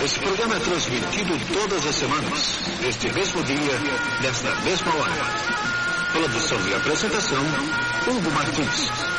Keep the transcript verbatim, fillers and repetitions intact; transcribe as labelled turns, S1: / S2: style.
S1: Esse programa é transmitido todas as semanas, neste mesmo dia, nesta mesma hora. Produção e apresentação, Hugo Martins.